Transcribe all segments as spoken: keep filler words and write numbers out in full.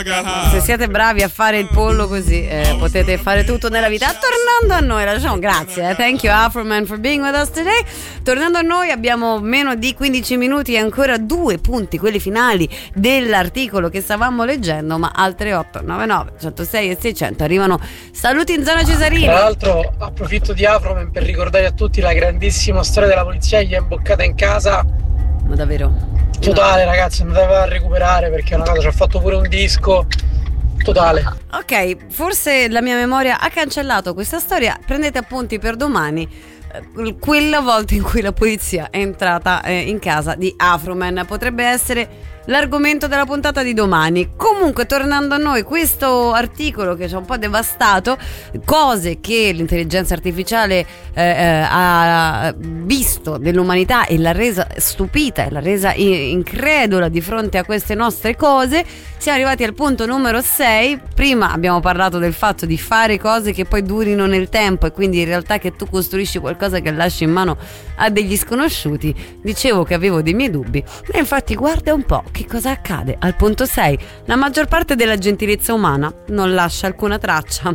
Se siete bravi a fare il pollo così, eh, potete fare tutto nella vita. Tornando a noi, lasciamo, grazie, eh. Thank you Afroman for being with us today. Tornando a noi, abbiamo meno di quindici minuti e ancora due punti, quelli finali dell'articolo che stavamo leggendo, ma altre otto nove nove centosei e seicento arrivano. Saluti in zona Cesarini. Tra l'altro approfitto di Afroman per ricordare a tutti la grandissima storia della polizia che gli è imboccata in casa. Ma davvero? Totale, no. Ragazzi, andate a recuperare perché è una cosa, ci ha fatto pure un disco totale. Ok, forse la mia memoria ha cancellato questa storia. Prendete appunti per domani, eh, quella volta in cui la polizia è entrata eh, in casa di Afroman. Potrebbe essere l'argomento della puntata di domani. Comunque, tornando a noi, questo articolo che ci ha un po' devastato, cose che l'intelligenza artificiale eh, eh, ha visto dell'umanità e l'ha resa stupita e l'ha resa incredula di fronte a queste nostre cose. Siamo arrivati al punto numero sei. Prima abbiamo parlato del fatto di fare cose che poi durino nel tempo e quindi in realtà che tu costruisci qualcosa che lasci in mano a degli sconosciuti. Dicevo che avevo dei miei dubbi e infatti guarda un po' che cosa accade al punto sei. La maggior parte della gentilezza umana non lascia alcuna traccia.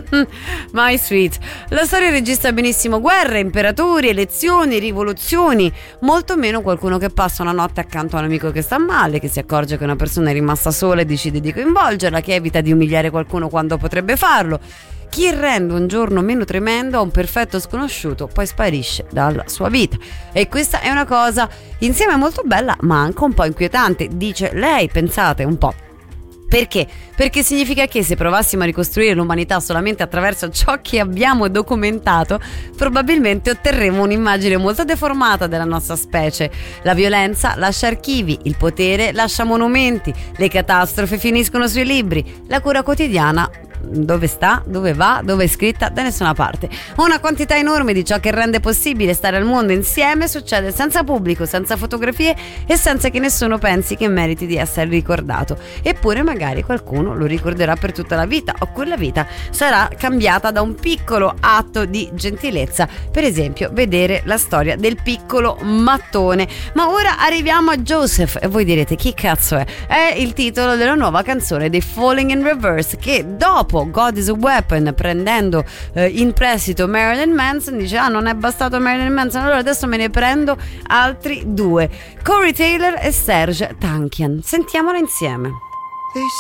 My sweet. La storia registra benissimo guerre, imperatori, elezioni, rivoluzioni, molto meno qualcuno che passa una notte accanto a un amico che sta male, che si accorge che una persona è rimasta sola e decide di coinvolgerla, che evita di umiliare qualcuno quando potrebbe farlo, chi rende un giorno meno tremendo a un perfetto sconosciuto poi sparisce dalla sua vita. E questa è una cosa insieme molto bella ma anche un po' inquietante, dice lei. Pensate un po'. Perché? Perché significa che se provassimo a ricostruire l'umanità solamente attraverso ciò che abbiamo documentato, probabilmente otterremo un'immagine molto deformata della nostra specie. La violenza lascia archivi, il potere lascia monumenti, le catastrofi finiscono sui libri, la cura quotidiana dove sta, dove va, dove è scritta? Da nessuna parte. Una quantità enorme di ciò che rende possibile stare al mondo insieme succede senza pubblico, senza fotografie e senza che nessuno pensi che meriti di essere ricordato. Eppure magari qualcuno lo ricorderà per tutta la vita, o quella vita sarà cambiata da un piccolo atto di gentilezza, per esempio vedere la storia del piccolo mattone. Ma ora arriviamo a Joseph e voi direte chi cazzo è? È il titolo della nuova canzone dei Falling in Reverse, che dopo God is a Weapon, prendendo eh, in prestito Marilyn Manson, dice ah non è bastato Marilyn Manson, allora adesso me ne prendo altri due, Corey Taylor e Serge Tankian. Sentiamola insieme.